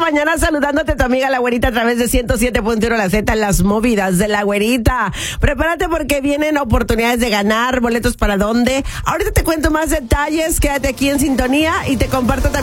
mañana saludándote tu amiga La Güerita a través de 107.1 La Z, las movidas de La Güerita. Prepárate porque vienen oportunidades de ganar boletos para dónde. Ahorita te cuento más detalles, quédate aquí en sintonía y te comparto también